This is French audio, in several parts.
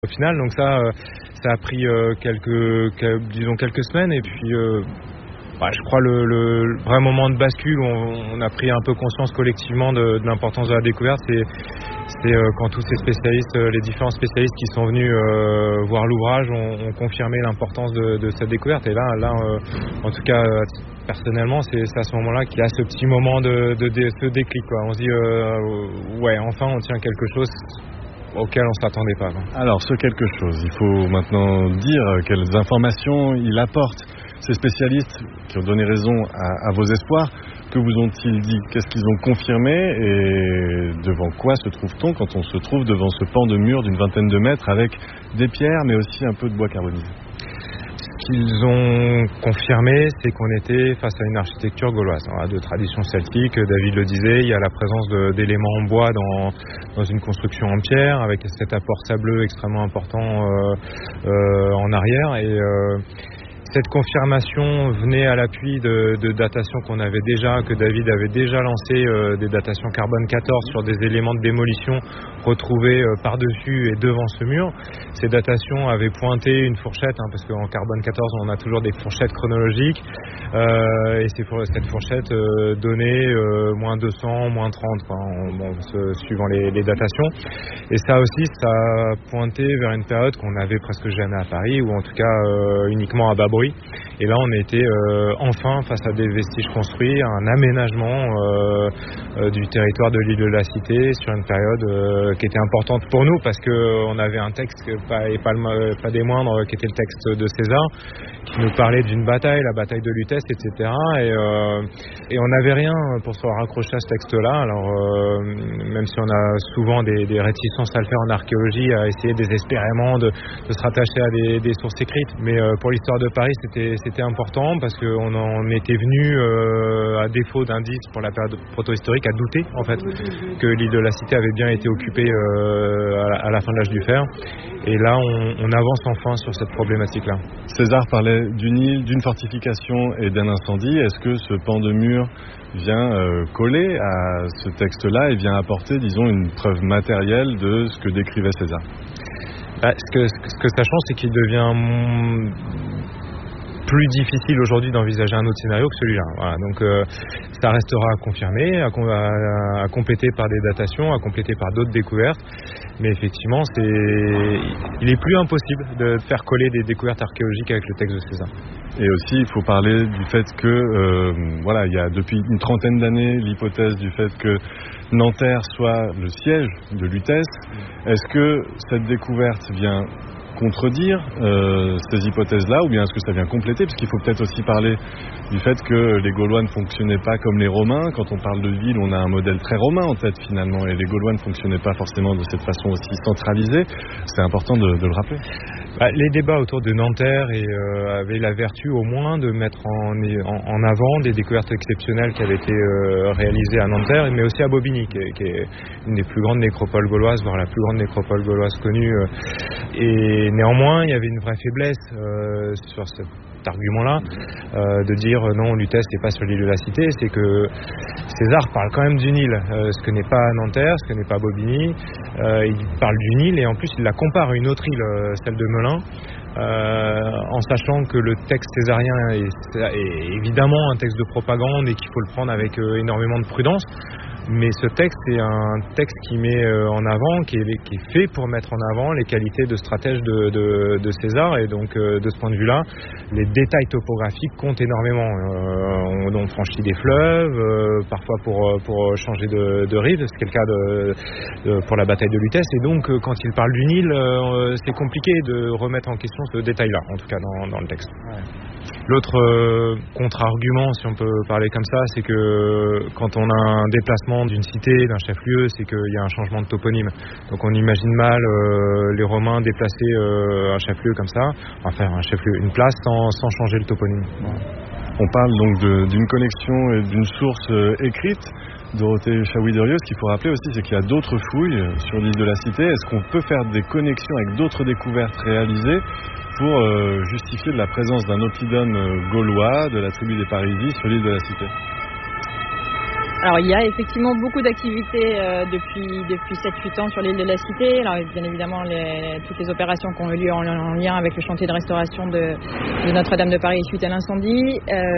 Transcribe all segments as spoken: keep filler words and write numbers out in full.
au final. Donc ça, euh, ça a pris euh, quelques, quelques, disons quelques semaines et puis euh, bah, je crois le, le vrai moment de bascule où on, on a pris un peu conscience collectivement de, de l'importance de la découverte, c'est, c'est euh, quand tous ces spécialistes, euh, les différents spécialistes qui sont venus euh, voir l'ouvrage ont, ont confirmé l'importance de, de cette découverte. Et là, là, euh, en tout cas, euh, personnellement, c'est, c'est à ce moment-là qu'il y a ce petit moment de, de, de ce déclic, quoi. On se dit, euh, ouais, enfin, on tient quelque chose auquel on ne s'attendait pas, quoi. Alors, ce quelque chose, il faut maintenant dire quelles informations il apporte. Ces spécialistes qui ont donné raison à, à vos espoirs, que vous ont-ils dit? Qu'est-ce qu'ils ont confirmé? Et devant quoi se trouve-t-on quand on se trouve devant ce pan de mur d'une vingtaine de mètres avec des pierres, mais aussi un peu de bois carbonisé? Ce qu'ils ont confirmé, c'est qu'on était face à une architecture gauloise, de tradition celtique. David le disait, il y a la présence de, d'éléments en bois dans, dans une construction en pierre, avec cet apport sableux extrêmement important euh, euh, en arrière. Et euh, cette confirmation venait à l'appui de, de datations qu'on avait déjà, que David avait déjà lancé, euh, des datations carbone quatorze sur des éléments de démolition retrouvés euh, par-dessus et devant ce mur. Ces datations avaient pointé une fourchette, hein, parce qu'en carbone quatorze, on a toujours des fourchettes chronologiques, euh, et c'est pour, cette fourchette euh, donnait euh, moins deux cents, moins trente, quoi, en, bon, ce, suivant les, les datations. Et ça aussi, ça a pointé vers une période qu'on avait presque jamais à Paris, ou en tout cas euh, uniquement à bas bruit. Et là, on était euh, enfin face à des vestiges construits, un aménagement euh, euh, du territoire de l'île de la Cité sur une période euh, qui était importante pour nous parce qu'on avait un texte, pas, et pas, le, pas des moindres, qui était le texte de César, qui nous parlait d'une bataille, la bataille de Lutèce, et cetera. Et, euh, et on n'avait rien pour se raccrocher à ce texte-là. Alors, euh, même si on a souvent des, des réticences à le faire en archéologie, à essayer désespérément de, de se rattacher à des, des sources écrites, mais euh, pour l'histoire de Paris, c'était, c'était important parce qu'on en était venu, euh, à défaut d'indices pour la période protohistorique, à douter en fait que l'île de la Cité avait bien été occupée euh, à, la, à la fin de l'âge du fer. Et là, on, on avance enfin sur cette problématique-là. César parlait d'une île, d'une fortification et d'un incendie. Est-ce que ce pan de mur vient euh, coller à ce texte-là et vient apporter, disons, une preuve matérielle de ce que décrivait César? Bah, ce, que, ce que ça change, c'est qu'il devient plus difficile aujourd'hui d'envisager un autre scénario que celui-là. Voilà, donc euh, ça restera à confirmer, à, à, à compléter par des datations, à compléter par d'autres découvertes. Mais effectivement, c'est, il est plus impossible de faire coller des découvertes archéologiques avec le texte de César. Et aussi, il faut parler du fait que, euh, voilà, il y a depuis une trentaine d'années l'hypothèse du fait que Nanterre soit le siège de Lutèce. Est-ce que cette découverte vient contredire euh, ces hypothèses-là, ou bien est-ce que ça vient compléter? Parce qu'il faut peut-être aussi parler du fait que les Gaulois ne fonctionnaient pas comme les Romains. Quand on parle de ville, on a un modèle très romain en tête finalement, et les Gaulois ne fonctionnaient pas forcément de cette façon aussi centralisée. C'est important de, de le rappeler. Bah, les débats autour de Nanterre et, euh, avaient la vertu au moins de mettre en, en, en avant des découvertes exceptionnelles qui avaient été euh, réalisées à Nanterre, mais aussi à Bobigny, qui est, qui est une des plus grandes nécropoles gauloises, voire la plus grande nécropole gauloise connue. Euh, et néanmoins, il y avait une vraie faiblesse euh, sur cet argument-là, euh, de dire euh, non, Lutèce n'est pas sur l'île de la Cité. C'est que César parle quand même d'une île, euh, ce que n'est pas Nanterre, ce que n'est pas Bobigny. Euh, il parle d'une île et en plus il la compare à une autre île, euh, celle de Melun, euh, en sachant que le texte césarien est, est évidemment un texte de propagande et qu'il faut le prendre avec euh, énormément de prudence. Mais ce texte est un texte qui met en avant, qui est, qui est fait pour mettre en avant les qualités de stratège de, de, de César. Et donc, euh, de ce point de vue-là, les détails topographiques comptent énormément. Euh, on, on franchit des fleuves, euh, parfois pour, pour changer de, de rive, ce qui est le cas de, de, pour la bataille de Lutèce. Et donc, euh, quand il parle d'une île, euh, c'est compliqué de remettre en question ce détail-là, en tout cas dans, dans le texte. Ouais. L'autre euh, contre-argument, si on peut parler comme ça, c'est que quand on a un déplacement d'une cité, d'un chef-lieu, c'est qu'il y a un changement de toponyme. Donc on imagine mal euh, les Romains déplacer euh, un chef-lieu comme ça, enfin un chef-lieu, une place, sans, sans changer le toponyme. On parle donc de, d'une connexion et d'une source euh, écrite. Dorothée Chaouy-Derieux, ce qu'il faut rappeler aussi, c'est qu'il y a d'autres fouilles sur l'île de la Cité. Est-ce qu'on peut faire des connexions avec d'autres découvertes réalisées pour euh, justifier de la présence d'un oppidum gaulois de la tribu des Parisis sur l'île de la Cité? Alors il y a effectivement beaucoup d'activités euh, depuis, depuis sept huit ans sur l'île de la Cité. Alors bien évidemment les, toutes les opérations qui ont eu lieu en, en lien avec le chantier de restauration de, de Notre-Dame de Paris suite à l'incendie.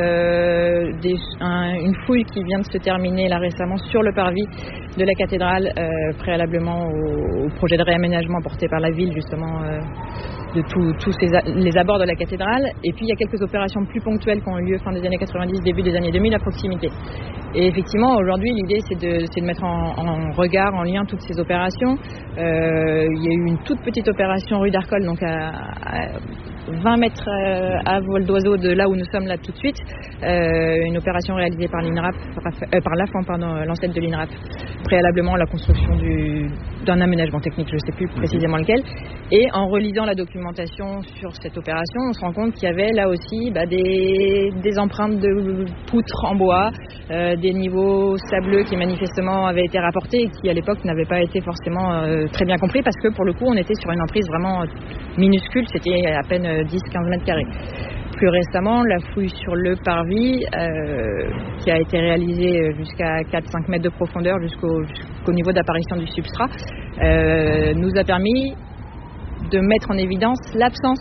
Euh, des, un, une fouille qui vient de se terminer là récemment sur le parvis de la cathédrale euh, préalablement au, au projet de réaménagement porté par la ville justement euh, de tous ces, les abords de la cathédrale. Et puis il y a quelques opérations plus ponctuelles qui ont eu lieu fin des années quatre-vingt-dix, début des années deux mille à proximité. Et effectivement, aujourd'hui, l'idée, c'est de, c'est de mettre en, en regard, en lien toutes ces opérations. Euh, il y a eu une toute petite opération rue d'Arcole, donc à, à vingt mètres à vol d'oiseau de là où nous sommes là tout de suite. Euh, une opération réalisée par l'INRAP, euh, par l'A F, pardon, l'ancêtre de l'INRAP, préalablement la construction du, d'un aménagement technique, je ne sais plus précisément lequel. Et en relisant la documentation sur cette opération, on se rend compte qu'il y avait là aussi bah, des, des empreintes de poutres en bois, euh, des niveaux sableux qui manifestement avaient été rapportés et qui à l'époque n'avaient pas été forcément euh, très bien compris parce que pour le coup on était sur une emprise vraiment minuscule, c'était à peine dix à quinze mètres carrés. Plus récemment, la fouille sur le parvis euh, qui a été réalisée jusqu'à quatre à cinq mètres de profondeur jusqu'au, jusqu'au niveau d'apparition du substrat euh, nous a permis de mettre en évidence l'absence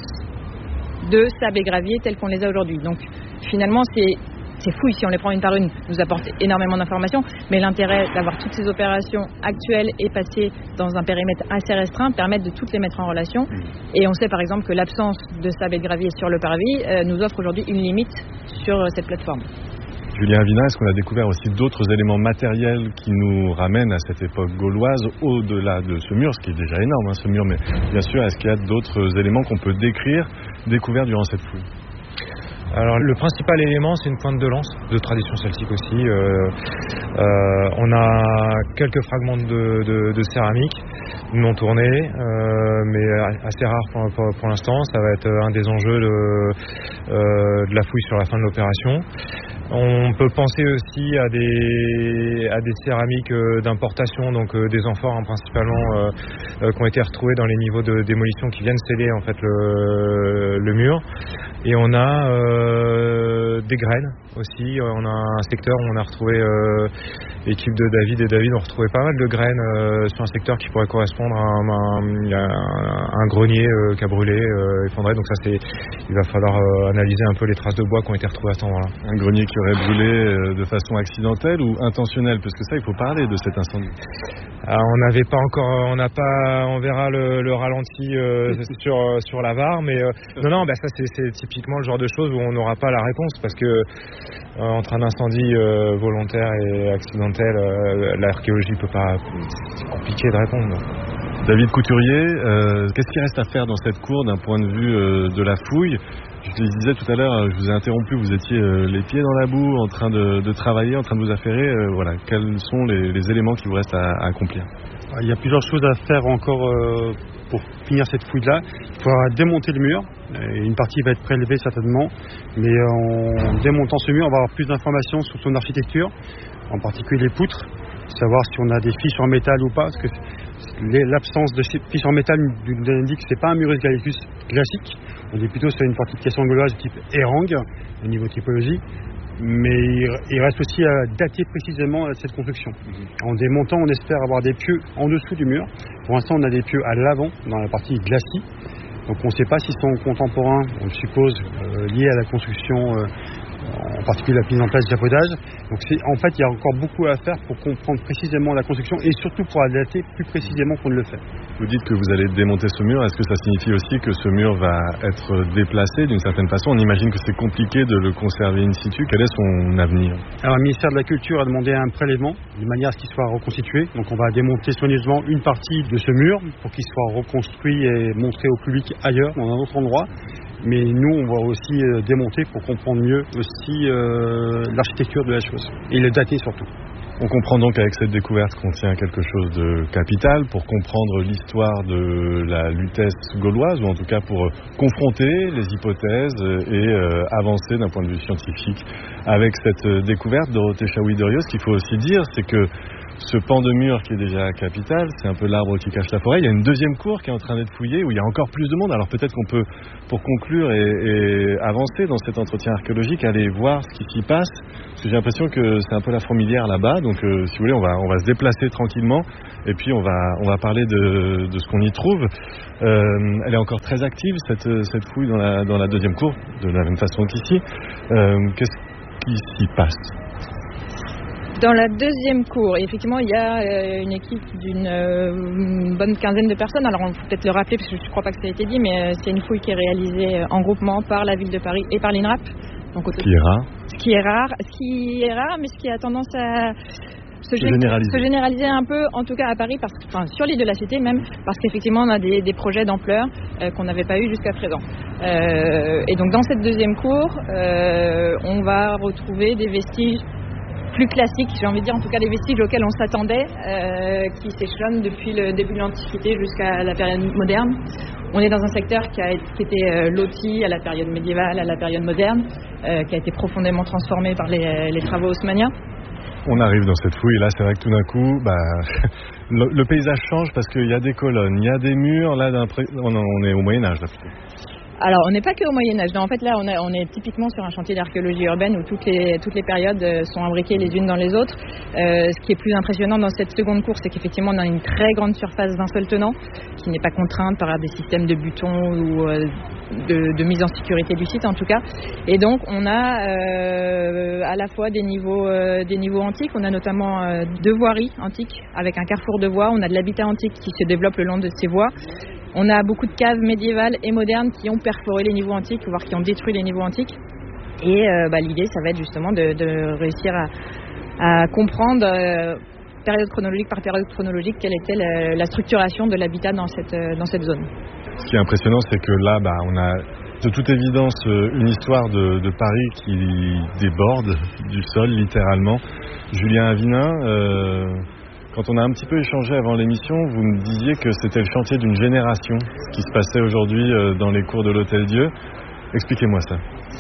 de sable et gravier tels qu'on les a aujourd'hui. Donc finalement c'est Ces fouilles, si on les prend une par une, nous apportent énormément d'informations, mais l'intérêt d'avoir toutes ces opérations actuelles et passées dans un périmètre assez restreint permettent de toutes les mettre en relation. Et on sait par exemple que l'absence de sable et de gravier sur le parvis euh, nous offre aujourd'hui une limite sur euh, cette plateforme. Julien Avina, est-ce qu'on a découvert aussi d'autres éléments matériels qui nous ramènent à cette époque gauloise, au-delà de ce mur, ce qui est déjà énorme, hein, ce mur, mais bien sûr, est-ce qu'il y a d'autres éléments qu'on peut décrire, découverts durant cette fouille ? Alors le principal élément, c'est une pointe de lance de tradition celtique aussi. Euh, euh, on a quelques fragments de, de, de céramique non tournés, euh, mais assez rares pour, pour, pour l'instant. Ça va être un des enjeux de, euh, de la fouille sur la fin de l'opération. On peut penser aussi à des, à des céramiques d'importation, donc des amphores hein, principalement, euh, euh, qui ont été retrouvées dans les niveaux de démolition qui viennent sceller en fait le, le mur. Et on a euh, des graines aussi. On a un secteur où on a retrouvé, euh, l'équipe de David et David ont retrouvé pas mal de graines euh, sur un secteur qui pourrait correspondre à un, un, un, un grenier euh, qui a brûlé, euh, effondré. Donc ça, c'est, il va falloir euh, analyser un peu les traces de bois qui ont été retrouvées à cet endroit-là. Un grenier qui aurait brûlé euh, de façon accidentelle ou intentionnelle, parce que ça, il faut parler de cet incendie. Alors, on n'avait pas encore, on n'a pas, on verra le, le ralenti euh, sur sur la V A R, mais euh, non, non, bah ça c'est, c'est typiquement le genre de choses où on n'aura pas la réponse parce que euh, entre un incendie euh, volontaire et accidentel, euh, l'archéologie peut pas, c'est compliqué de répondre. David Couturier, euh, qu'est-ce qui reste à faire dans cette cour d'un point de vue euh, de la fouille ? Je le disais tout à l'heure, je vous ai interrompu, vous étiez euh, les pieds dans la boue, en train de, de travailler, en train de vous affairer. Euh, voilà, quels sont les, les éléments qui vous restent à, à accomplir ? Il y a plusieurs choses à faire encore euh, pour finir cette fouille-là. Il faudra démonter le mur. Et une partie va être prélevée certainement, mais en démontant ce mur, on va avoir plus d'informations sur son architecture, en particulier les poutres, savoir si on a des fissures en métal ou pas, parce que l'absence de fissures en métal nous indique que ce n'est pas un murus gallicus classique. On est plutôt sur une fortification gauloise de type Erang, au niveau typologie, mais il reste aussi à dater précisément cette construction. En démontant, on espère avoir des pieux en dessous du mur. Pour l'instant, on a des pieux à l'avant, dans la partie glacis. Donc on ne sait pas s'ils sont contemporains, on le suppose, euh, liés à la construction, euh, en particulier la mise en place du chapeaudage. Donc c'est, en fait, il y a encore beaucoup à faire pour comprendre précisément la construction et surtout pour adapter plus précisément qu'on ne le fait. Vous dites que vous allez démonter ce mur, est-ce que ça signifie aussi que ce mur va être déplacé d'une certaine façon ? On imagine que c'est compliqué de le conserver in situ. Quel est son avenir ? Alors le ministère de la Culture a demandé un prélèvement de manière à ce qu'il soit reconstitué. Donc on va démonter soigneusement une partie de ce mur pour qu'il soit reconstruit et montré au public ailleurs, dans un autre endroit. Mais nous, on va aussi euh, démonter pour comprendre mieux aussi euh, l'architecture de la chose et le dater surtout. On comprend donc avec cette découverte qu'on tient quelque chose de capital pour comprendre l'histoire de la lutèce gauloise, ou en tout cas pour confronter les hypothèses et euh, avancer d'un point de vue scientifique avec cette découverte. Dorothée Chaouy-Derieux, ce qu'il faut aussi dire, c'est que ce pan de mur qui est déjà capital, c'est un peu l'arbre qui cache la forêt. Il y a une deuxième cour qui est en train d'être fouillée où il y a encore plus de monde. Alors peut-être qu'on peut, pour conclure et, et avancer dans cet entretien archéologique, aller voir ce qui s'y passe. Parce que j'ai l'impression que c'est un peu la fourmilière là-bas. Donc euh, si vous voulez, on va, on va se déplacer tranquillement et puis on va, on va parler de, de ce qu'on y trouve. Euh, elle est encore très active, cette, cette fouille dans la, dans la deuxième cour, de la même façon qu'ici. Euh, qu'est-ce qui s'y passe ? Dans la deuxième cour, effectivement, il y a une équipe d'une euh, bonne quinzaine de personnes. Alors, on peut peut-être le rappeler, parce que je ne crois pas que ça a été dit, mais euh, c'est une fouille qui est réalisée en groupement par la Ville de Paris et par l'INRAP. Donc, ce qui est rare. Ce qui est rare, ce qui est rare, mais ce qui a tendance à se, se, généraliser. se généraliser un peu, en tout cas à Paris, parce, enfin, sur l'île de la Cité même, parce qu'effectivement, on a des, des projets d'ampleur euh, qu'on n'avait pas eu jusqu'à présent. Euh, et donc, dans cette deuxième cour, euh, on va retrouver des vestiges plus classiques, j'ai envie de dire, en tout cas les vestiges auxquels on s'attendait, euh, qui s'échelonnent depuis le début de l'Antiquité jusqu'à la période moderne. On est dans un secteur qui, a, qui était euh, loti à la période médiévale, à la période moderne, euh, qui a été profondément transformé par les, les travaux haussmanniens. On arrive dans cette fouille, là c'est vrai que tout d'un coup, bah, le, le paysage change parce qu'il y a des colonnes, il y a des murs, là d'un pré... on, on est au Moyen-Âge là plutôt. Alors, on n'est pas que au Moyen-Âge. En fait, là, on, a, on est typiquement sur un chantier d'archéologie urbaine où toutes les, toutes les périodes sont imbriquées les unes dans les autres. Euh, ce qui est plus impressionnant dans cette seconde cour, c'est qu'effectivement, on a une très grande surface d'un seul tenant, qui n'est pas contrainte par des systèmes de butons ou euh, de, de mise en sécurité du site, en tout cas. Et donc, on a euh, à la fois des niveaux, euh, des niveaux antiques. On a notamment euh, deux voiries antiques avec un carrefour de voies. On a de l'habitat antique qui se développe le long de ces voies. On a beaucoup de caves médiévales et modernes qui ont perforé les niveaux antiques, voire qui ont détruit les niveaux antiques. Et euh, bah, l'idée, ça va être justement de, de réussir à, à comprendre, euh, période chronologique par période chronologique, quelle était la, la structuration de l'habitat dans cette, dans cette zone. Ce qui est impressionnant, c'est que là, bah, on a de toute évidence une histoire de, de Paris qui déborde du sol, littéralement. Julien Avinin... Euh... Quand on a un petit peu échangé avant l'émission, vous me disiez que c'était le chantier d'une génération, ce qui se passait aujourd'hui dans les cours de l'Hôtel-Dieu. Expliquez-moi ça.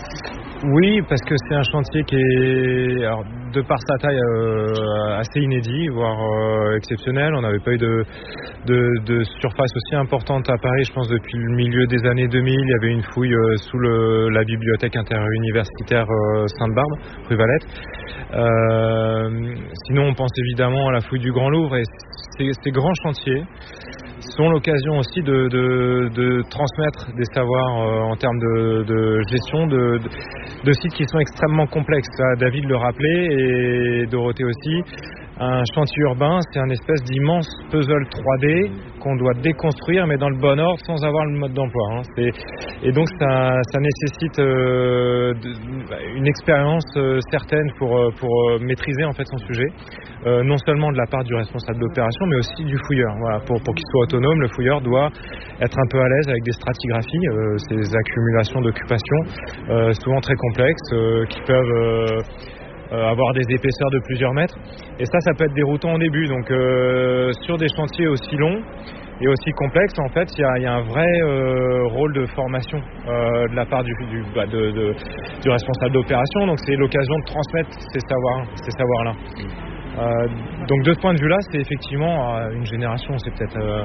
Oui, parce que c'est un chantier qui est, alors, de par sa taille, euh, assez inédit, voire euh, exceptionnel. On n'avait pas eu de, de, de surface aussi importante à Paris, je pense, depuis le milieu des années deux mille. Il y avait une fouille euh, sous le, la bibliothèque interuniversitaire euh, Sainte-Barbe, rue Valette. Euh, sinon, on pense évidemment à la fouille du Grand Louvre. Et ces, ces grands chantiers sont l'occasion aussi de, de, de transmettre des savoirs euh, en termes de, de gestion de, de, de sites qui sont extrêmement complexes. Ça, David le rappelait et Dorothée aussi. Un chantier urbain, c'est un espèce d'immense puzzle trois D qu'on doit déconstruire, mais dans le bon ordre, sans avoir le mode d'emploi. Hein. C'est... Et donc, ça, ça nécessite euh, de, une expérience euh, certaine pour, pour euh, maîtriser en fait son sujet. Euh, non seulement de la part du responsable d'opération, mais aussi du fouilleur. Voilà, pour, pour qu'il soit autonome, le fouilleur doit être un peu à l'aise avec des stratigraphies, euh, ces accumulations d'occupation, euh, souvent très complexes, euh, qui peuvent... Euh, Euh, avoir des épaisseurs de plusieurs mètres, et ça ça peut être déroutant au début. Donc euh, sur des chantiers aussi longs et aussi complexes, en fait il y, y a un vrai euh, rôle de formation euh, de la part du, du, bah, de, de, du responsable d'opération. Donc c'est l'occasion de transmettre ces savoirs, ces savoirs là. Euh, donc de ce point de vue là, c'est effectivement euh, une génération, c'est peut-être euh,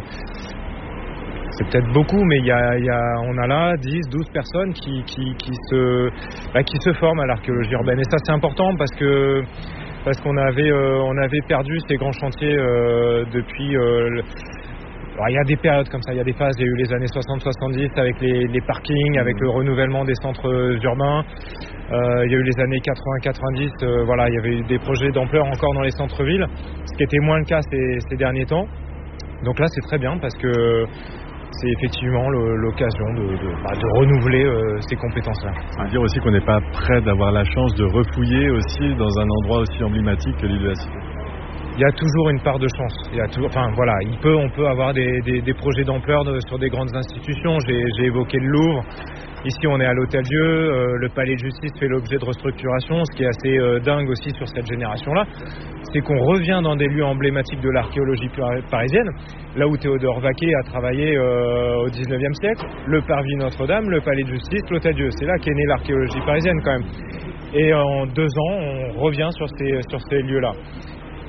c'est peut-être beaucoup, mais il y a, y a, on a là dix, douze personnes qui, qui, qui, se, bah, qui se forment à l'archéologie urbaine. Et ça, c'est important parce que parce qu'on avait, euh, on avait perdu ces grands chantiers euh, depuis... Euh, le... Alors, il y a des périodes comme ça, il y a des phases. Il y a eu les années soixante soixante-dix avec les, les parkings, avec le renouvellement des centres urbains. Euh, il y a eu les années quatre-vingts quatre-vingt-dix, euh, voilà, il y avait eu des projets d'ampleur encore dans les centres-villes, ce qui était moins le cas ces, ces derniers temps. Donc là, c'est très bien parce que c'est effectivement le, l'occasion de, de, bah, de renouveler euh, ces compétences-là. Ça veut dire aussi qu'on n'est pas prêt d'avoir la chance de refouiller aussi dans un endroit aussi emblématique que l'île de la Cité. Il y a toujours une part de chance. Il y a toujours, enfin voilà, il peut, on peut avoir des, des, des projets d'ampleur de, sur des grandes institutions. J'ai, j'ai évoqué le Louvre. Ici, on est à l'Hôtel-Dieu. Euh, le Palais de Justice fait l'objet de restructuration. Ce qui est assez euh, dingue aussi sur cette génération-là, c'est qu'on revient dans des lieux emblématiques de l'archéologie parisienne, là où Théodore Vaquet a travaillé euh, au dix-neuvième siècle. Le Parvis Notre-Dame, le Palais de Justice, l'Hôtel-Dieu. C'est là qu'est née l'archéologie parisienne quand même. Et en deux ans, on revient sur ces, sur ces lieux-là.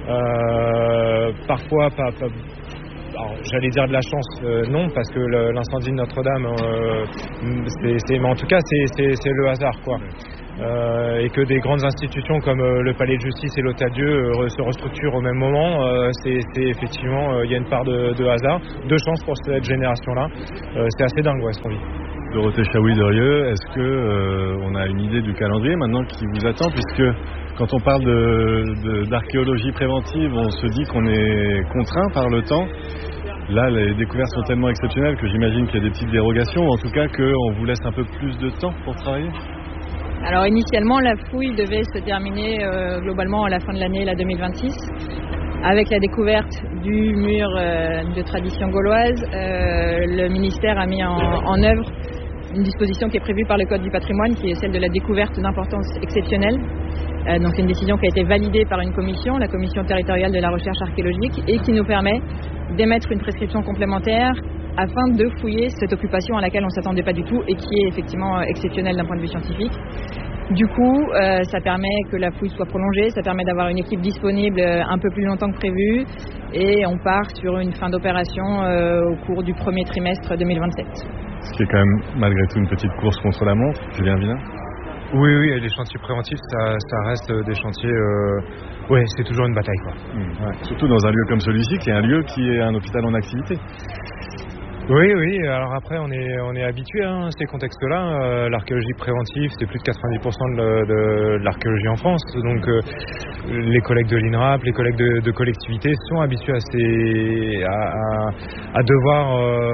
Euh, parfois, pas, pas alors, j'allais dire de la chance, euh, non, parce que le, l'incendie de Notre-Dame, euh, c'est, c'est, mais en tout cas, c'est, c'est, c'est le hasard, quoi. Euh, et que des grandes institutions comme euh, le Palais de Justice et l'Hôtel-Dieu euh, se restructurent au même moment, euh, c'est, c'est effectivement, il euh, y a une part de, de hasard, de chance pour cette génération-là. Euh, c'est assez dingue, ouais, ce qu'on vit. Dorothée Chaouy-Derieux, est-ce que euh, on a une idée du calendrier maintenant qui vous attend, puisque quand on parle de, de, d'archéologie préventive, on se dit qu'on est contraint par le temps. Là, les découvertes sont tellement exceptionnelles que j'imagine qu'il y a des petites dérogations, ou en tout cas qu'on vous laisse un peu plus de temps pour travailler. Alors initialement, la fouille devait se terminer euh, globalement à la fin de l'année la deux mille vingt-six. Avec la découverte du mur euh, de tradition gauloise, euh, le ministère a mis en, en œuvre une disposition qui est prévue par le Code du patrimoine, qui est celle de la découverte d'importance exceptionnelle. Euh, donc une décision qui a été validée par une commission, la commission territoriale de la recherche archéologique, et qui nous permet d'émettre une prescription complémentaire afin de fouiller cette occupation à laquelle on ne s'attendait pas du tout et qui est effectivement exceptionnelle d'un point de vue scientifique. Du coup, euh, ça permet que la fouille soit prolongée, ça permet d'avoir une équipe disponible un peu plus longtemps que prévu et on part sur une fin d'opération euh, au cours du premier trimestre deux mille vingt-sept. Ce qui est quand même malgré tout une petite course contre la montre, Julien Vinain. Oui, oui, les chantiers préventifs, ça, ça reste des chantiers... Euh... Oui, c'est toujours une bataille, quoi. Mmh. Ouais. Surtout dans un lieu comme celui-ci, qui est un lieu qui est un hôpital en activité. Oui, oui, alors après on est, on est habitué hein, à ces contextes-là. Euh, l'archéologie préventive, c'est plus de quatre-vingt-dix pour cent de, de, de l'archéologie en France. Donc euh, les collègues de l'INRAP, les collègues de, de collectivités sont habitués à, ces, à, à, à devoir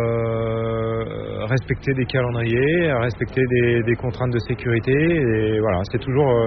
euh, respecter des calendriers, à respecter des, des contraintes de sécurité. Et voilà, c'est toujours... Euh,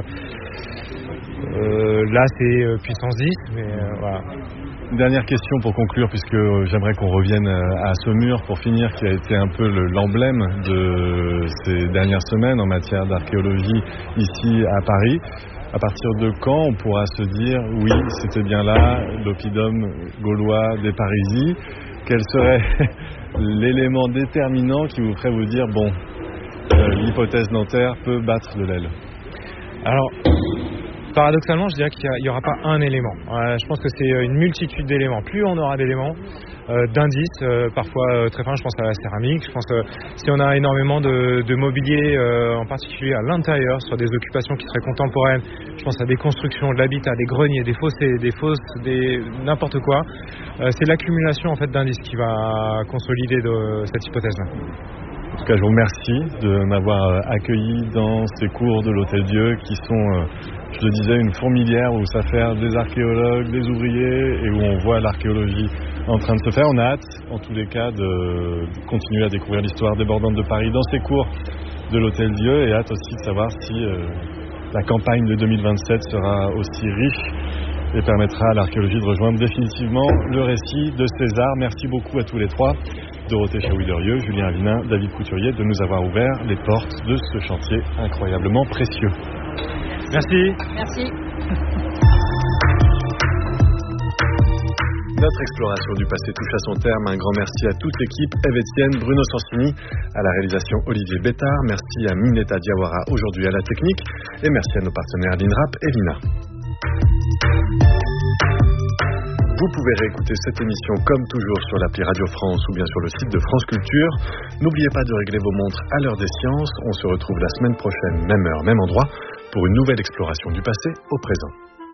euh, là, c'est puissance dix, mais euh, voilà. Dernière question pour conclure, puisque j'aimerais qu'on revienne à ce mur pour finir, qui a été un peu le, l'emblème de ces dernières semaines en matière d'archéologie ici à Paris. À partir de quand on pourra se dire oui, c'était bien là, l'oppidum gaulois des Parisis? Quel serait l'élément déterminant qui vous ferait vous dire bon, euh, l'hypothèse Nanterre peut battre de l'aile? Alors, paradoxalement, je dirais qu'il n'y aura pas un élément. Euh, je pense que c'est une multitude d'éléments. Plus on aura d'éléments, euh, d'indices, euh, parfois euh, très fins, je pense à la céramique. Je pense que si on a énormément de, de mobilier, euh, en particulier à l'intérieur, sur des occupations qui seraient contemporaines, je pense à des constructions, de l'habitat, des greniers, des fossés, des fosses, des n'importe quoi. Euh, c'est l'accumulation en fait d'indices qui va consolider de, cette hypothèse-là. En tout cas, je vous remercie de m'avoir accueilli dans ces cours de l'Hôtel-Dieu qui sont, je le disais, une fourmilière où s'affairent des archéologues, des ouvriers et où on voit l'archéologie en train de se faire. On a hâte, en tous les cas, de continuer à découvrir l'histoire débordante de Paris dans ces cours de l'Hôtel-Dieu et hâte aussi de savoir si euh, la campagne de deux mille vingt-sept sera aussi riche et permettra à l'archéologie de rejoindre définitivement le récit de César. Merci beaucoup à tous les trois. Dorothée Chaouy-Derieux, Julien Vinain, David Couturier, de nous avoir ouvert les portes de ce chantier incroyablement précieux. Merci. Merci. Notre exploration du passé touche à son terme. Un grand merci à toute l'équipe. Eve Etienne, Bruno Sansini, à la réalisation Olivier Bétard. Merci à Mineta Diawara aujourd'hui à la technique. Et merci à nos partenaires l'INRAP et l'I N A. Vous pouvez réécouter cette émission comme toujours sur l'appli Radio France ou bien sur le site de France Culture. N'oubliez pas de régler vos montres à l'heure des sciences. On se retrouve la semaine prochaine, même heure, même endroit, pour une nouvelle exploration du passé au présent.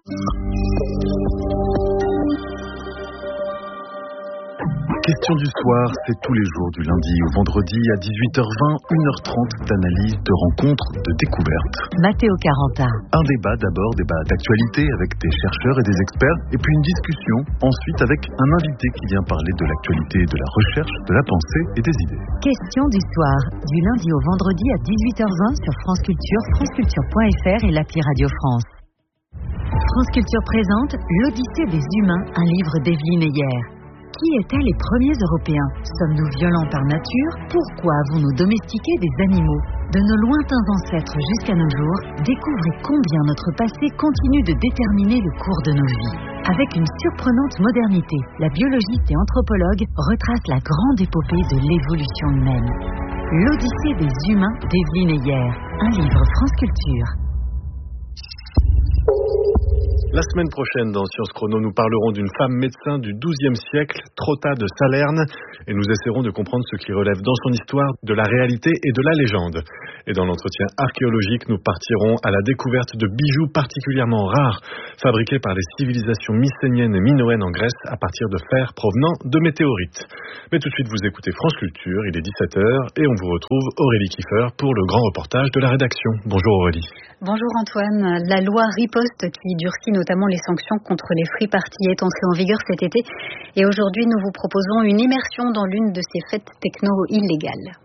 Question du soir, c'est tous les jours du lundi au vendredi à dix-huit heures vingt, une heure trente d'analyse, de rencontres, de découvertes. Matteo Caranta. Un débat d'abord, débat d'actualité avec des chercheurs et des experts, et puis une discussion ensuite avec un invité qui vient parler de l'actualité, de la recherche, de la pensée et des idées. Question du soir, du lundi au vendredi à dix-huit heures vingt sur France Culture, franceculture point f r et l'appli Radio France. France Culture présente L'Odyssée des humains, un livre d'Evelyne Heyer. Qui étaient les premiers Européens? Sommes-nous violents par nature? Pourquoi avons-nous domestiqué des animaux? De nos lointains ancêtres jusqu'à nos jours, découvrez combien notre passé continue de déterminer le cours de nos vies. Avec une surprenante modernité, la biologiste et anthropologue retrace la grande épopée de l'évolution humaine. L'Odyssée des humains d'Evelyne Heyer, un livre France Culture. La semaine prochaine, dans Science Chrono, nous parlerons d'une femme médecin du douzième siècle, Trotta de Salerne, et nous essaierons de comprendre ce qui relève dans son histoire de la réalité et de la légende. Et dans l'entretien archéologique, nous partirons à la découverte de bijoux particulièrement rares, fabriqués par les civilisations mycéniennes et minoennes en Grèce à partir de fer provenant de météorites. Mais tout de suite, vous écoutez France Culture, il est dix-sept heures, et on vous retrouve Aurélie Kiefer pour le grand reportage de la rédaction. Bonjour Aurélie. Bonjour Antoine. La loi Riposte qui durcit notamment les sanctions contre les free parties est entrée en vigueur cet été. Et aujourd'hui, nous vous proposons une immersion dans l'une de ces fêtes techno illégales.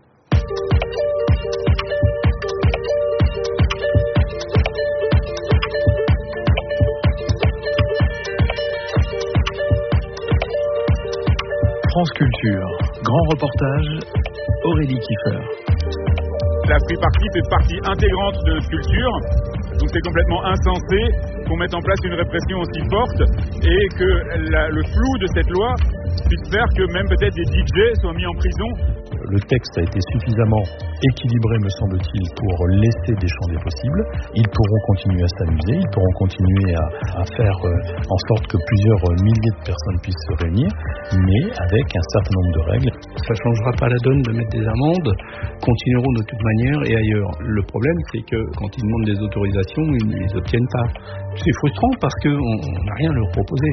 France Culture, grand reportage, Aurélie Kiefer. La free party fait partie intégrante de notre culture, donc c'est complètement insensé qu'on mette en place une répression aussi forte et que la, le flou de cette loi puisse faire que même peut-être des D J soient mis en prison. Le texte a été suffisamment équilibré, me semble-t-il, pour laisser des champs des possibles. Ils pourront continuer à s'amuser, ils pourront continuer à, à faire euh, en sorte que plusieurs milliers de personnes puissent se réunir, mais avec un certain nombre de règles. Ça ne changera pas la donne de mettre des amendes, continueront de toute manière et ailleurs. Le problème, c'est que quand ils demandent des autorisations, ils ne les obtiennent pas. C'est frustrant parce qu'on n'a rien à leur proposer.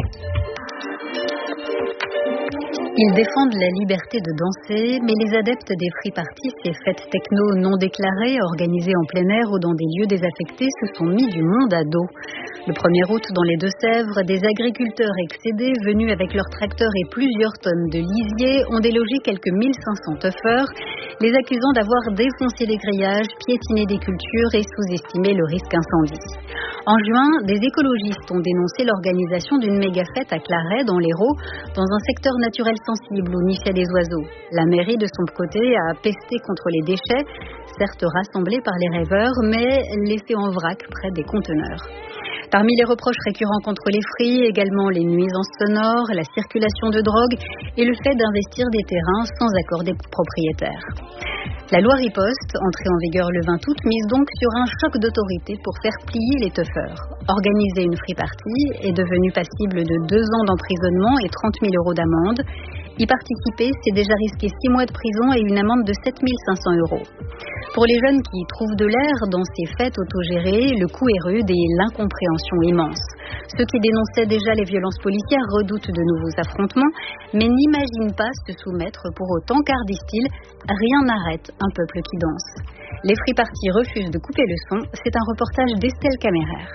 Ils défendent la liberté de danser, mais les adeptes des free parties, ces fêtes techno non déclarées, organisées en plein air ou dans des lieux désaffectés, se sont mis du monde à dos. Le premier août, dans les Deux-Sèvres, des agriculteurs excédés, venus avec leurs tracteurs et plusieurs tonnes de lisier, ont délogé quelques mille cinq cents teufeurs, les accusant d'avoir défoncé des grillages, piétiné des cultures et sous-estimé le risque incendie. En juin, des écologistes ont dénoncé l'organisation d'une méga-fête à Claret, dans l'Hérault, dans un secteur naturel sensible où nichaient des oiseaux. La mairie, de son côté, a pesté contre les déchets, certes rassemblés par les rêveurs, mais laissés en vrac près des conteneurs. Parmi les reproches récurrents contre les free, également les nuisances sonores, la circulation de drogue et le fait d'investir des terrains sans accord des propriétaires. La loi Riposte, entrée en vigueur le vingt août, mise donc sur un choc d'autorité pour faire plier les teufeurs. Organiser une free party est devenu passible de deux ans d'emprisonnement et trente mille euros d'amende. Y participer, c'est déjà risquer six mois de prison et une amende de sept mille cinq cents euros. Pour les jeunes qui trouvent de l'air dans ces fêtes autogérées, le coup est rude et l'incompréhension immense. Ceux qui dénonçaient déjà les violences policières redoutent de nouveaux affrontements, mais n'imaginent pas se soumettre pour autant car, disent-ils, rien n'arrête un peuple qui danse. Les free parties refusent de couper le son, c'est un reportage d'Estelle Caméraire.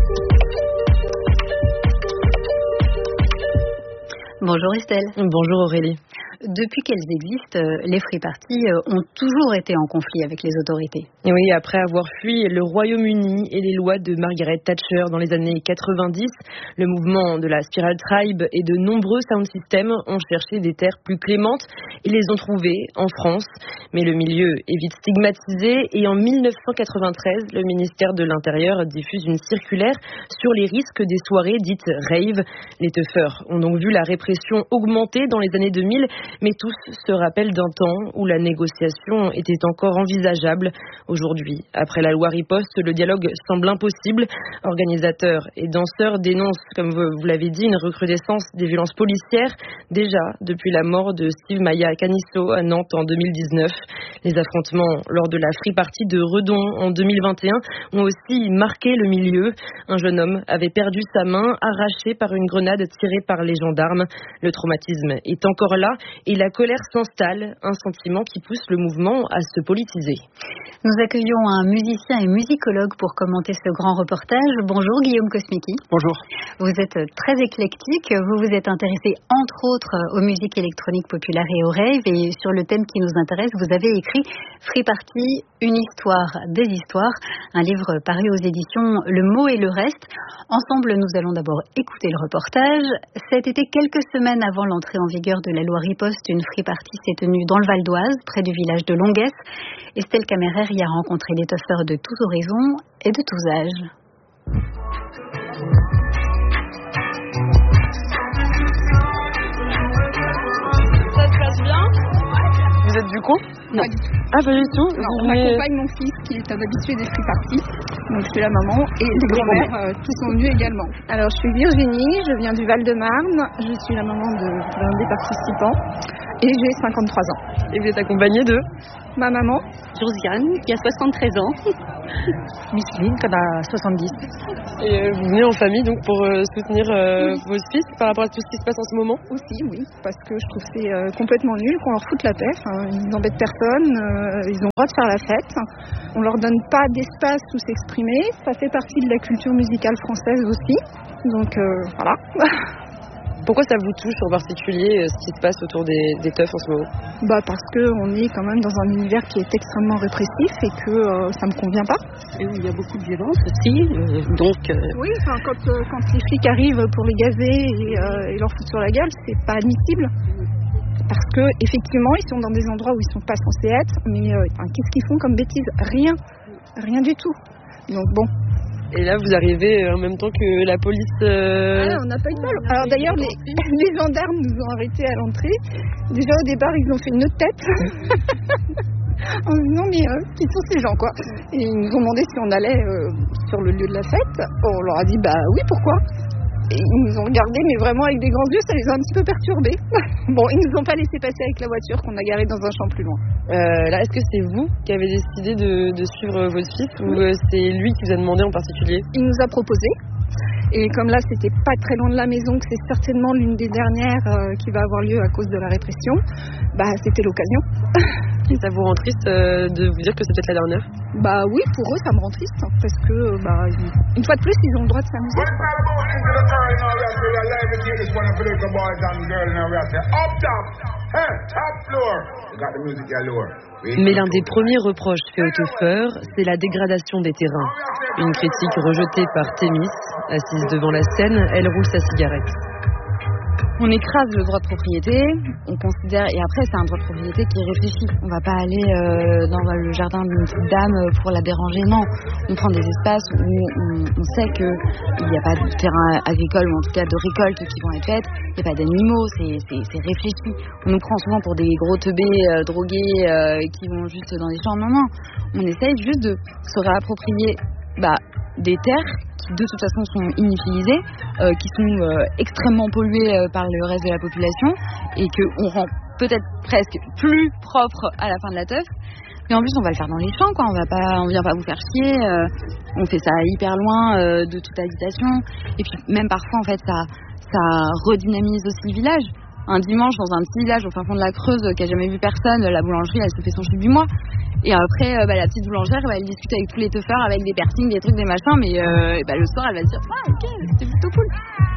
Bonjour Estelle. Bonjour Aurélie. Depuis qu'elles existent, les free parties ont toujours été en conflit avec les autorités. Et oui, après avoir fui le Royaume-Uni et les lois de Margaret Thatcher dans les années quatre-vingt-dix, le mouvement de la Spiral Tribe et de nombreux sound systems ont cherché des terres plus clémentes et les ont trouvées en France. Mais le milieu est vite stigmatisé et en dix-neuf cent quatre-vingt-treize, le ministère de l'Intérieur diffuse une circulaire sur les risques des soirées dites rave. Les teufeurs ont donc vu la répression augmenter dans les années deux mille, mais tous se rappellent d'un temps où la négociation était encore envisageable. Aujourd'hui, après la loi Riposte, le dialogue semble impossible. Organisateurs et danseurs dénoncent, comme vous l'avez dit, une recrudescence des violences policières, déjà depuis la mort de Steve Maya Canisso à Nantes en deux mille dix-neuf. Les affrontements lors de la free party de Redon en deux mille vingt et un ont aussi marqué le milieu. Un jeune homme avait perdu sa main, arrachée par une grenade tirée par les gendarmes. Le traumatisme est encore là et la colère s'installe, un sentiment qui pousse le mouvement à se politiser. Nous accueillons un musicien et musicologue pour commenter ce grand reportage. Bonjour Guillaume Kosmicki. Bonjour. Vous êtes très éclectique, vous vous êtes intéressé entre autres aux musiques électroniques populaires et aux raves, et sur le thème qui nous intéresse, vous avez écrit Free Party, une histoire des histoires, un livre paru aux éditions Le Mot et le Reste. Ensemble, nous allons d'abord écouter le reportage. Cet été, quelques semaines avant l'entrée en vigueur de la loi Riposte, une free party s'est tenue dans le Val d'Oise, près du village de Longuesse. Estelle Caméraire y a rencontré des teufeurs de tous horizons et de tous âges. Ça se passe bien ? Vous êtes du coin? Non. Pas du tout. Ah, pas du tout? Non, on mais... accompagne mon fils qui est un habitué des free parties. Donc je suis la maman et les grand-mères euh, tous sont venus également. Alors je suis Virginie, je viens du Val-de-Marne, je suis la maman de l'un des participants et j'ai cinquante-trois ans. Et vous êtes accompagnée de? Ma maman, Josiane, qui a soixante-treize ans. Micheline, qui en a soixante-dix. Et euh, vous venez en famille donc pour euh, soutenir euh, oui. vos fils par rapport à tout ce qui se passe en ce moment? Aussi, oui, parce que je trouve que c'est euh, complètement nul qu'on leur foute la paix. Enfin, ils n'embêtent personne, euh, ils ont le droit de faire la fête. On leur donne pas d'espace où s'exprimer. Ça fait partie de la culture musicale française aussi. Donc euh, voilà. Pourquoi ça vous touche en particulier, ce qui se passe autour des, des teufs en ce moment? Bah parce qu'on est quand même dans un univers qui est extrêmement répressif et que euh, ça ne me convient pas. Et où il y a beaucoup de violence aussi, euh, donc... Euh... Oui, enfin, quand, euh, quand les flics arrivent pour les gazer et, euh, et leur foutre sur la gueule, c'est pas admissible. Parce que effectivement, ils sont dans des endroits où ils sont pas censés être, mais euh, enfin, qu'est-ce qu'ils font comme bêtises? Rien, rien du tout. Donc bon... Et là, vous arrivez en même temps que la police... Euh... Ah, on n'a pas eu de bol. Alors d'ailleurs, les, les gendarmes nous ont arrêtés à l'entrée. Déjà au départ, ils ont fait une autre tête. En disant, mais euh, qui sont ces gens, quoi? Et ils nous ont demandé si on allait euh, sur le lieu de la fête. On leur a dit, bah oui, pourquoi? Et ils nous ont regardés, mais vraiment avec des grands yeux, ça les a un petit peu perturbés. Bon, ils nous ont pas laissé passer avec la voiture qu'on a garée dans un champ plus loin. Euh, là, est-ce que c'est vous qui avez décidé de, de suivre votre fils ou oui. c'est lui qui vous a demandé en particulier? Il nous a proposé. Et comme là, c'était pas très loin de la maison, que c'est certainement l'une des dernières euh, qui va avoir lieu à cause de la répression, bah c'était l'occasion. Et ça vous rend triste euh, de vous dire que c'est peut-être la dernière? Bah oui, pour eux, ça me rend triste parce que, bah, une fois de plus, ils ont le droit de s'amuser. Mais l'un des premiers reproches faits aux teufeurs, c'est la dégradation des terrains. Une critique rejetée par Thémis. Assise devant la scène, elle roule sa cigarette. On écrase le droit de propriété, on considère, et après c'est un droit de propriété qui est réfléchi. On va pas aller euh, dans le jardin d'une petite dame pour la déranger, non. On prend des espaces où on, on sait qu'il n'y a pas de terrain agricole ou en tout cas de récoltes qui vont être faites, il n'y a pas d'animaux, c'est, c'est, c'est réfléchi. On nous prend souvent pour des gros teubés euh, drogués euh, qui vont juste dans les champs, non, non. On essaye juste de se réapproprier bah, des terres qui de toute façon sont inutilisées, euh, qui sont euh, extrêmement polluées euh, par le reste de la population et qu'on rend peut-être presque plus propre à la fin de la teuf. Mais en plus on va le faire dans les champs, quoi. On va pas, on vient pas vous faire chier, euh, on fait ça hyper loin euh, de toute habitation et puis même parfois en fait ça, ça redynamise aussi le village. Un dimanche dans un petit village au fin fond de la Creuse qui a jamais vu personne, la boulangerie elle se fait son chiffre du mois. Et après, euh, bah, la petite boulangère, bah, elle discute avec tous les teufeurs, avec des piercings, des trucs, des machins, mais euh, bah, le soir, elle va se dire ah ok, c'était plutôt cool.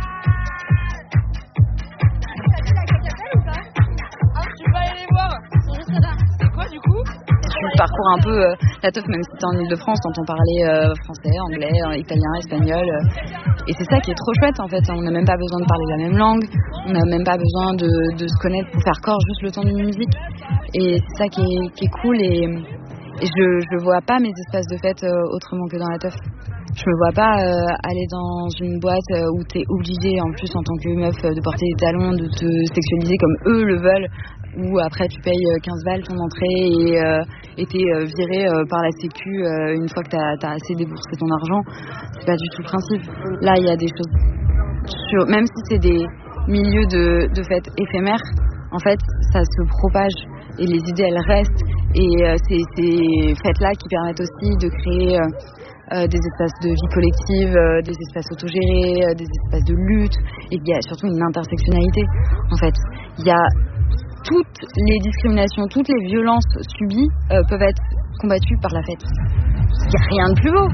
Tu vas aller les voir, ils sont juste là. C'est quoi du coup? Tu parcours un peu euh, la teuf, même si t'es en Ile-de-France, t'entends parler euh, français, anglais, italien, espagnol. Euh, et c'est ça qui est trop chouette en fait. On n'a même pas besoin de parler la même langue, on n'a même pas besoin de, de se connaître pour faire corps juste le temps d'une musique. Et c'est ça qui est, qui est cool et, et je ne vois pas mes espaces de fête euh, autrement que dans la teuf. Je me vois pas euh, aller dans une boîte euh, où t'es obligée en plus en tant que meuf euh, de porter des talons, de te sexualiser comme eux le veulent, où après tu payes quinze balles ton entrée et euh, et t'es euh, viré euh, par la sécu euh, une fois que t'as, t'as assez déboursé ton argent. C'est pas du tout le principe. Là il y a des choses sur, même si c'est des milieux de, de fêtes éphémères, en fait ça se propage et les idées elles restent et euh, c'est ces fêtes là qui permettent aussi de créer euh, Euh, des espaces de vie collective, euh, des espaces autogérés, euh, des espaces de lutte. Et il y a surtout une intersectionnalité. En fait, il y a toutes les discriminations, toutes les violences subies euh, peuvent être combattues par la fête. Il n'y a rien de plus beau.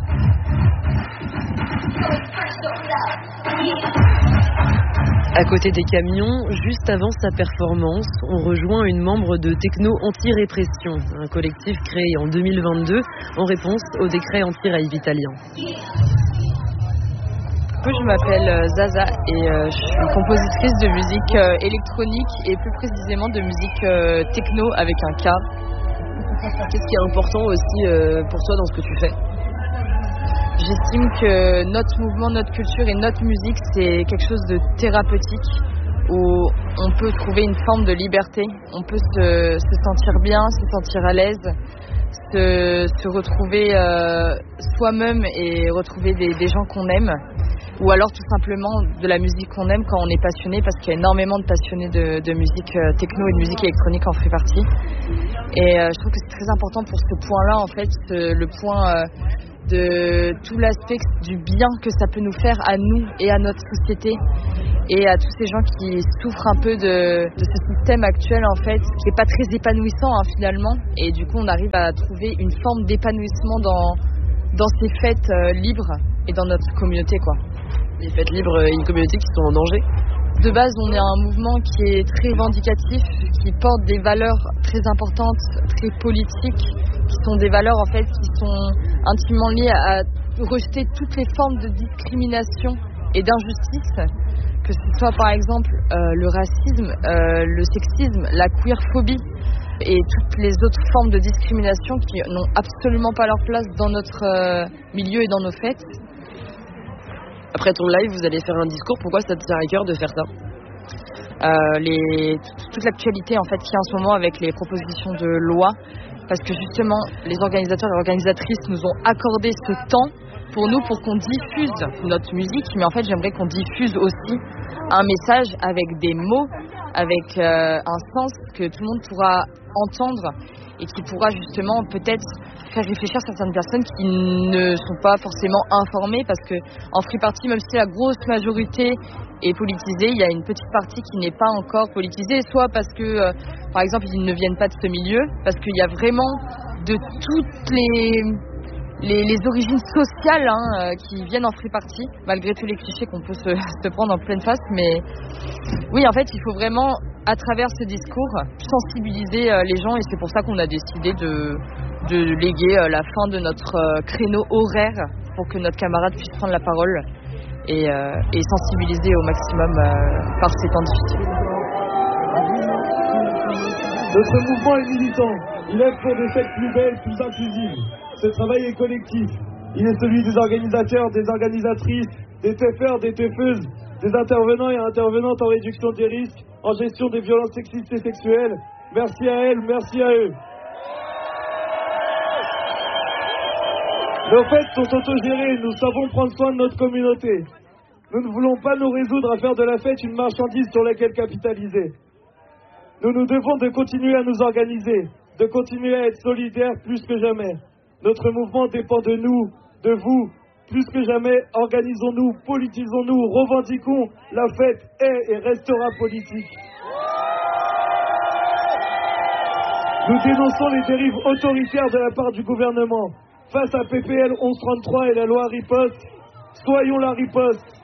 À côté des camions, juste avant sa performance, on rejoint une membre de Techno Anti-Répression, un collectif créé en deux mille vingt-deux en réponse au décret anti-rave italien. Je m'appelle Zaza et je suis compositrice de musique électronique et plus précisément de musique techno avec un K. Qu'est-ce qui est important aussi pour toi dans ce que tu fais ? J'estime que notre mouvement, notre culture et notre musique, c'est quelque chose de thérapeutique où on peut trouver une forme de liberté, on peut se, se sentir bien, se sentir à l'aise, se, se retrouver euh, soi-même et retrouver des, des gens qu'on aime, ou alors tout simplement de la musique qu'on aime quand on est passionné, parce qu'il y a énormément de passionnés de, de musique euh, techno et de musique électronique en free party. Et euh, je trouve que c'est très important pour ce point-là, en fait, ce, le point euh, de tout l'aspect du bien que ça peut nous faire à nous et à notre société, et à tous ces gens qui souffrent un peu de, de ce système actuel, en fait, qui n'est pas très épanouissant hein, finalement. Et du coup, on arrive à trouver une forme d'épanouissement dans, dans ces fêtes euh, libres et dans notre communauté, quoi. Les fêtes libres et une communauté qui sont en danger. De base, on est un mouvement qui est très revendicatif, qui porte des valeurs très importantes, très politiques, qui sont des valeurs en fait qui sont intimement liées à rejeter toutes les formes de discrimination et d'injustice, que ce soit par exemple euh, le racisme, euh, le sexisme, la queerphobie et toutes les autres formes de discrimination qui n'ont absolument pas leur place dans notre euh, milieu et dans nos fêtes. Après ton live, vous allez faire un discours. Pourquoi ça te tient à cœur de faire ça ? euh, les, Toute l'actualité en fait qu'il y a en ce moment avec les propositions de loi, parce que justement les organisateurs et organisatrices nous ont accordé ce temps pour nous, pour qu'on diffuse notre musique, mais en fait j'aimerais qu'on diffuse aussi un message avec des mots, avec euh, un sens que tout le monde pourra entendre et qui pourra justement peut-être faire réfléchir certaines personnes qui ne sont pas forcément informées, parce que en free party, même si la grosse majorité est politisée, il y a une petite partie qui n'est pas encore politisée, soit parce que euh, par exemple ils ne viennent pas de ce milieu, parce qu'il y a vraiment de toutes les Les, les origines sociales hein, euh, qui viennent en free party, malgré tous les clichés qu'on peut se, se prendre en pleine face. Mais oui, en fait, il faut vraiment, à travers ce discours, sensibiliser euh, les gens, et c'est pour ça qu'on a décidé de, de léguer euh, la fin de notre euh, créneau horaire pour que notre camarade puisse prendre la parole et, euh, et sensibiliser au maximum euh, par ces temps difficiles. Notre mouvement est militant, il est pour des fêtes plus belles, plus inclusives. Ce travail est collectif. Il est celui des organisateurs, des organisatrices, des teufeurs, des teufeuses, des intervenants et intervenantes en réduction des risques, en gestion des violences sexistes et sexuelles. Merci à elles, merci à eux. Nos fêtes sont autogérées, nous savons prendre soin de notre communauté. Nous ne voulons pas nous résoudre à faire de la fête une marchandise sur laquelle capitaliser. Nous nous devons de continuer à nous organiser, de continuer à être solidaires plus que jamais. Notre mouvement dépend de nous, de vous. Plus que jamais, organisons-nous, politisons-nous, revendiquons. La fête est et restera politique. Nous dénonçons les dérives autoritaires de la part du gouvernement. Face à P P L onze trente-trois et la loi riposte, soyons la riposte.